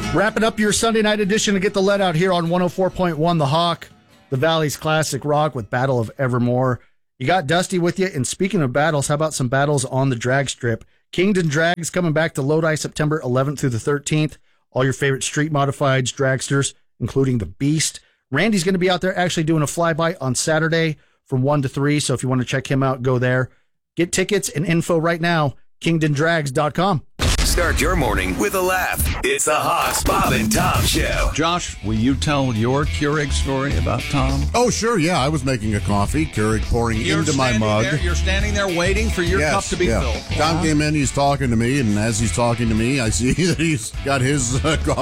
Wrapping up your Sunday night edition to Get the Let Out here on 104.1 The Hawk, the Valley's classic rock with Battle of Evermore. You got Dusty with you, and speaking of battles, how about some battles on the drag strip? Kingdon Drag's coming back to Lodi September 11th through the 13th. All your favorite street modifieds, dragsters, including the Beast. Randy's going to be out there actually doing a flyby on Saturday from 1 to 3, so if you want to check him out, go there. Get tickets and info right now, kingdondrags.com. Start your morning with a laugh. It's the Hawks, Bob and Tom Show. Josh, will you tell your Keurig story about Tom? Oh, sure, yeah. I was making a coffee, Keurig pouring into my mug. You're standing there waiting for your cup to be filled. Tom came in, he's talking to me, and as he's talking to me, I see that he's got his coffee